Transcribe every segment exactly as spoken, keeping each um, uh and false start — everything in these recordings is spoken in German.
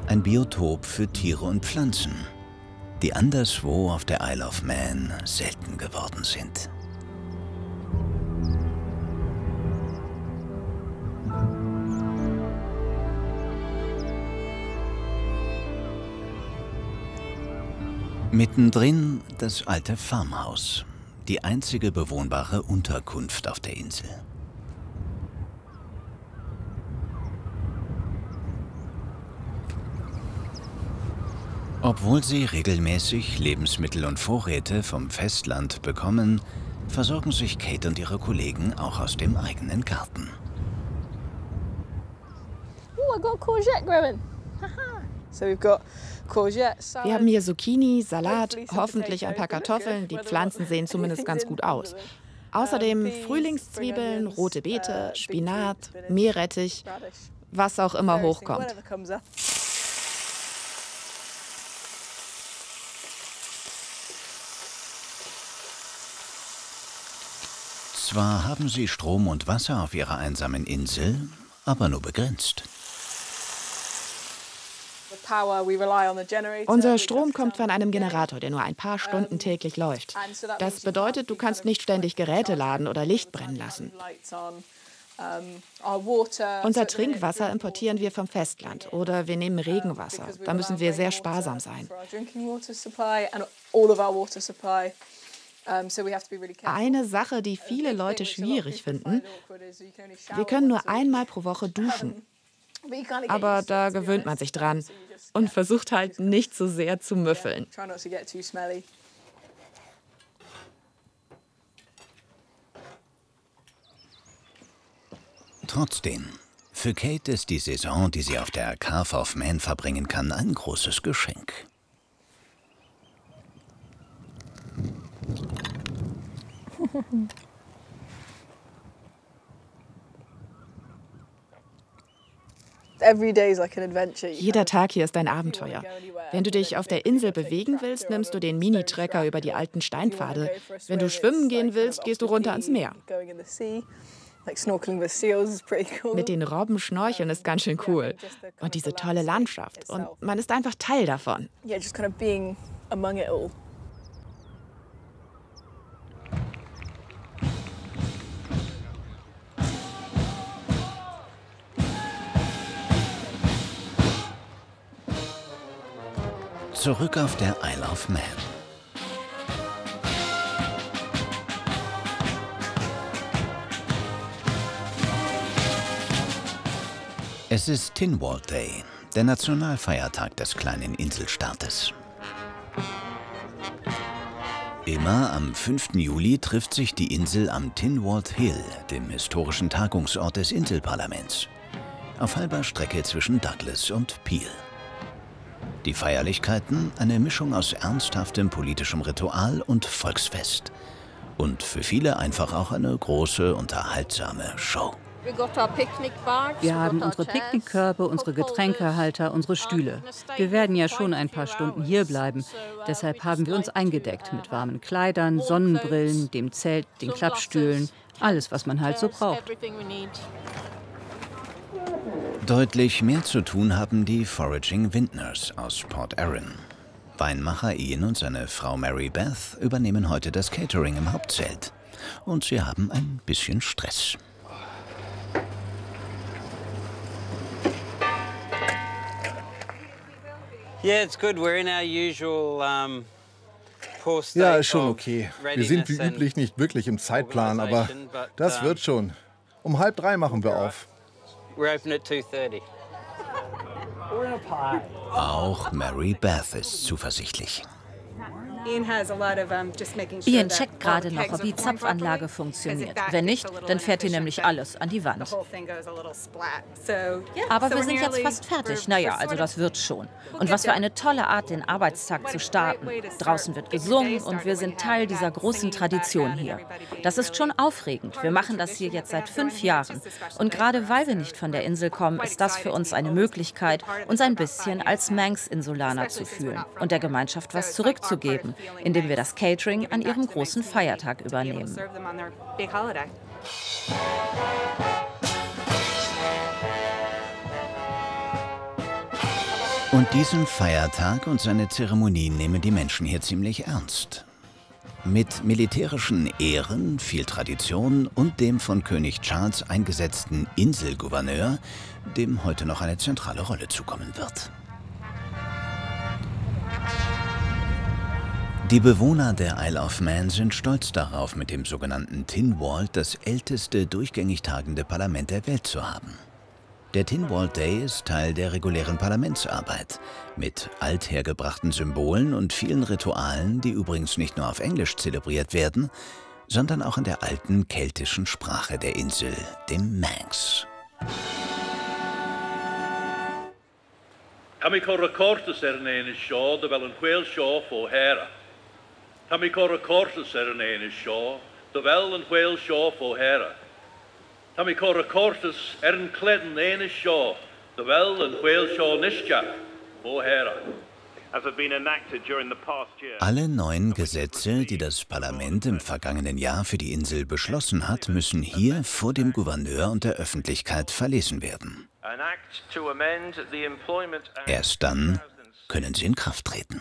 ein Biotop für Tiere und Pflanzen, die anderswo auf der Isle of Man selten geworden sind. Mittendrin das alte Farmhaus, die einzige bewohnbare Unterkunft auf der Insel. Obwohl sie regelmäßig Lebensmittel und Vorräte vom Festland bekommen, versorgen sich Kate und ihre Kollegen auch aus dem eigenen Garten. Oh, I got courgette growing. So we've got Wir haben hier Zucchini, Salat, hoffentlich ein paar Kartoffeln. Die Pflanzen sehen zumindest ganz gut aus. Außerdem Frühlingszwiebeln, rote Beete, Spinat, Meerrettich, was auch immer hochkommt. Zwar haben sie Strom und Wasser auf ihrer einsamen Insel, aber nur begrenzt. Unser Strom kommt von einem Generator, der nur ein paar Stunden täglich läuft. Das bedeutet, du kannst nicht ständig Geräte laden oder Licht brennen lassen. Unser Trinkwasser importieren wir vom Festland oder wir nehmen Regenwasser. Da müssen wir sehr sparsam sein. Eine Sache, die viele Leute schwierig finden: Wir können nur einmal pro Woche duschen. Aber da gewöhnt man sich dran und versucht halt nicht so sehr zu müffeln. Trotzdem, für Kate ist die Saison, die sie auf der Isle of Man verbringen kann, ein großes Geschenk. Jeder Tag hier ist ein Abenteuer. Wenn du dich auf der Insel bewegen willst, nimmst du den Mini-Trecker über die alten Steinpfade. Wenn du schwimmen gehen willst, gehst du runter ans Meer. Mit den Robben schnorcheln ist ganz schön cool. Und diese tolle Landschaft. Und man ist einfach Teil davon. Zurück auf der Isle of Man. Es ist Tynwald Day, der Nationalfeiertag des kleinen Inselstaates. Immer am fünften Juli trifft sich die Insel am Tynwald Hill, dem historischen Tagungsort des Inselparlaments, auf halber Strecke zwischen Douglas und Peel. Die Feierlichkeiten, eine Mischung aus ernsthaftem politischem Ritual und Volksfest. Und für viele einfach auch eine große, unterhaltsame Show. Wir haben unsere Picknickkörbe, unsere Getränkehalter, unsere Stühle. Wir werden ja schon ein paar Stunden hier bleiben. Deshalb haben wir uns eingedeckt mit warmen Kleidern, Sonnenbrillen, dem Zelt, den Klappstühlen, alles, was man halt so braucht. Deutlich mehr zu tun haben die Foraging Vintners aus Port Arron. Weinmacher Ian und seine Frau Mary Beth übernehmen heute das Catering im Hauptzelt. Und sie haben ein bisschen Stress. Ja, ist schon okay. Wir sind wie üblich nicht wirklich im Zeitplan, aber das wird schon. Um halb drei machen wir auf. Auch Mary Beth ist zuversichtlich. Ian checkt gerade noch, ob die Zapfanlage funktioniert. Wenn nicht, dann fährt hier nämlich alles an die Wand. Aber wir sind jetzt fast fertig. Naja, also das wird schon. Und was für eine tolle Art, den Arbeitstag zu starten. Draußen wird gesungen und wir sind Teil dieser großen Tradition hier. Das ist schon aufregend. Wir machen das hier jetzt seit fünf Jahren. Und gerade weil wir nicht von der Insel kommen, ist das für uns eine Möglichkeit, uns ein bisschen als Manx-Insulaner zu fühlen und der Gemeinschaft was zurückzugeben, indem wir das Catering an ihrem großen Feiertag übernehmen. Und diesen Feiertag und seine Zeremonien nehmen die Menschen hier ziemlich ernst. Mit militärischen Ehren, viel Tradition und dem von König Charles eingesetzten Inselgouverneur, dem heute noch eine zentrale Rolle zukommen wird. Die Bewohner der Isle of Man sind stolz darauf, mit dem sogenannten Tynwald das älteste durchgängig tagende Parlament der Welt zu haben. Der Tynwald Day ist Teil der regulären Parlamentsarbeit, mit althergebrachten Symbolen und vielen Ritualen, die übrigens nicht nur auf Englisch zelebriert werden, sondern auch in der alten keltischen Sprache der Insel, dem Manx. Alle neuen Gesetze, die das Parlament im vergangenen Jahr für die Insel beschlossen hat, müssen hier vor dem Gouverneur und der Öffentlichkeit verlesen werden. Erst dann können sie in Kraft treten.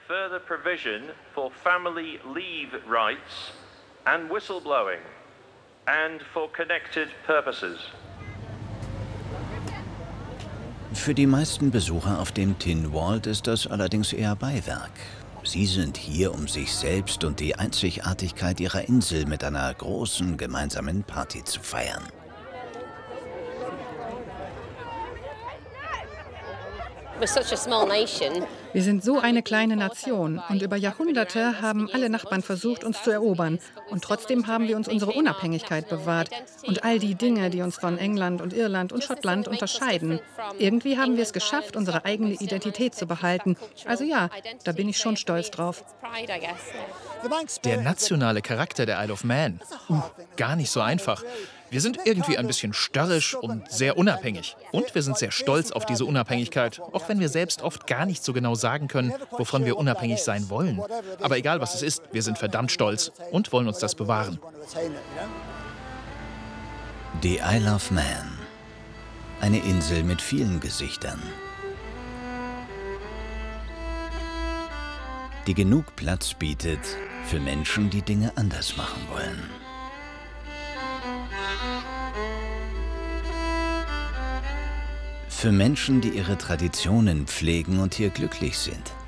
Für die meisten Besucher auf dem Tynwald ist das allerdings eher Beiwerk. Sie sind hier, um sich selbst und die Einzigartigkeit ihrer Insel mit einer großen gemeinsamen Party zu feiern. Wir sind so eine kleine Nation und über Jahrhunderte haben alle Nachbarn versucht, uns zu erobern. Und trotzdem haben wir uns unsere Unabhängigkeit bewahrt und all die Dinge, die uns von England und Irland und Schottland unterscheiden. Irgendwie haben wir es geschafft, unsere eigene Identität zu behalten. Also ja, da bin ich schon stolz drauf. Der nationale Charakter der Isle of Man. Uh, gar nicht so einfach. Wir sind irgendwie ein bisschen störrisch und sehr unabhängig. Und wir sind sehr stolz auf diese Unabhängigkeit, auch wenn wir selbst oft gar nicht so genau sagen können, wovon wir unabhängig sein wollen. Aber egal, was es ist, wir sind verdammt stolz und wollen uns das bewahren. Die Isle of Man. Eine Insel mit vielen Gesichtern. Die genug Platz bietet für Menschen, die Dinge anders machen wollen. Für Menschen, die ihre Traditionen pflegen und hier glücklich sind.